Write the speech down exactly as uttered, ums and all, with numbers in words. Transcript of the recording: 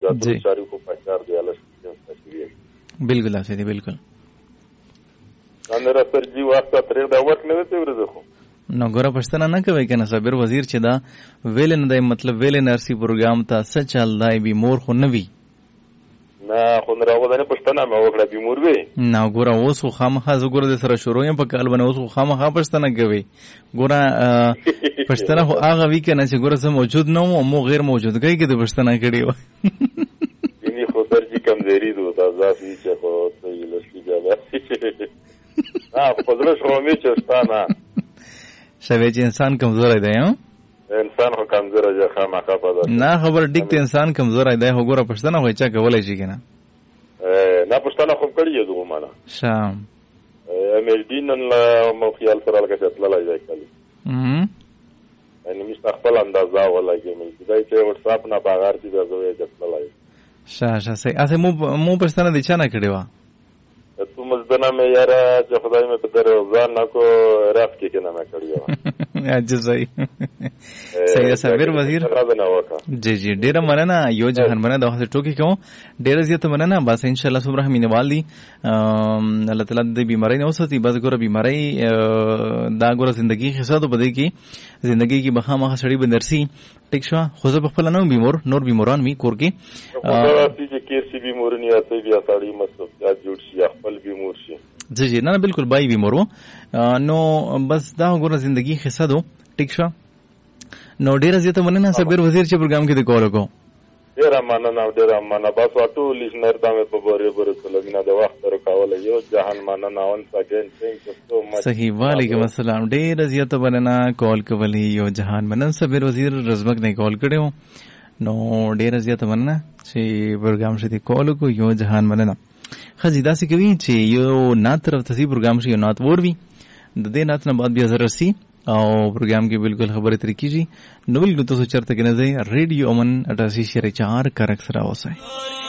د چاري کو پچار دی الله ستاسو بالکل اسه دی بالکل اندر پر جی واسطه تر دا ورک نه وته ورزه خو نو ګوره پښتنه نه کوي کنه صابر وزیر چې دا ویل نه دی مطلب ویل نرسي پروګرام ته څه چل دی بي مور خو نه وی نه خو نه راغله نه پښتنه ما وکړه بي مور وی نه ګوره اوس خو خامخا زه ګوره د سره شروع یم په کال باندې اوس خو خامخا پښتنه کوي ګوره پښتنه خو هغه وی کنه چې ګوره زه موجود نه وم مو غیر موجود کوي کې د پښتنه کړي و یني خو سر جی کمزوري دو دا ځافي چې خو ته یې لسی جواب نه په دغه شو مې چې ستانه شوی چې انسان کمزور دی ها انسان خو کمزور دی خامخا په ده نه خبر ډیک ته انسان کمزور دی هو ګوره پښتنه خو چا کولای شي کنه نه پښتنه خو کړی دی معنا شام امل دینن لا مو خیال سره لګه تل لای کلی هم ان مستقبل اندازا ولا کې مې دای چې واتس اپ نه باغار دي زوې تل لای شا شا سي اسه مو مو پښتنه د چا نه کړی و تو مزدنا مې یاره چې خدای مې په در ځان نه کو راف کې کنه مې کړی و اجازه صحیح صحیح صابر وزیر جی جی ډیره مننه یو جهان مننه د وخت ټوکی کوم ډیره زیاته مننه بس ان شاء الله صبح مینوال دي الله تعالی د بیماری نه وساتي بس ګوره بیماری دا ګوره زندگی خصه ده بده کی زندگی کی بخا مخه سړی بندرسي ټیک شو خو زه په خپل نه بیمار نور بیماران وی کور کې دا چې کیسې بیمارنی اته بیا سړی مصرف یا جوړ شي خپل بیمار شي جی جی نه بالکل بای بیمارو نو بس دا ګوره زندگی خصه ده ټیک شو نو ډیره زیاته مننه صابر وزیر چې پروګرام کې د کال وکړو ډیره مننه ډیره مننه بس واټو لیسنر ته مې په بوره بوره سلامونه د وخت سره کاوله یو جهان مننه اون ساګن ثانک یو سو مچ صحیح وعلیکم السلام ډیره زیاته مننه کال کولی یو جهان مننه صابر وزیر رزمک نه کال کړو نو ډیره زیاته مننه چې پروګرام شته کال کو یو جهان مننه خزیدا سي کوي چې یو نات طرف ته پروګرام شي نات ور وی د دې نات نه بعد بیا زر رسی او پروګرام کې بالکل خبره ترې کیږي نو بالکل تاسو چرته کې نه ځئ ریډیو امن اٹھاسی شری چار کرک سره اوسئ